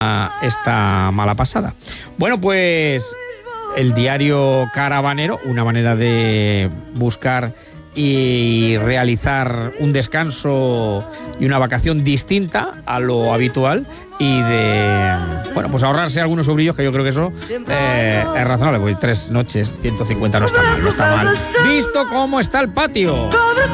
esta mala pasada. Bueno, pues el diario Caravanero, una manera de buscar y realizar un descanso y una vacación distinta a lo habitual y de, bueno, pues ahorrarse algunos sobrillos, que yo creo que eso es razonable, porque 3 noches, 150 no está mal, no está mal. Visto cómo está el patio.